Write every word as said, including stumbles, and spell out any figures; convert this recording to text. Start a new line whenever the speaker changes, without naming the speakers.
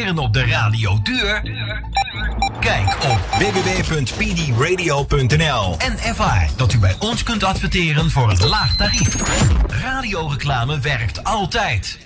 adverteren op de radio duur? Kijk op w w w punt p d radio punt n l en ervaar dat u bij ons kunt adverteren voor een laag tarief. Radioreclame werkt altijd.